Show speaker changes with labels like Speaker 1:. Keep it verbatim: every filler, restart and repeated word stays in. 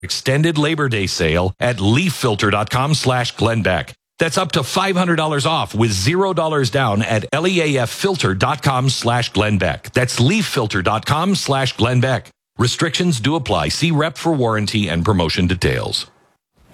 Speaker 1: extended Labor Day sale at leaffilter.com slash Glenn That's up to five hundred dollars off with zero dollars down at leaffilter.com slash Glenn That's leaffilter.com slash Glenn Restrictions do apply. See rep for warranty and promotion details.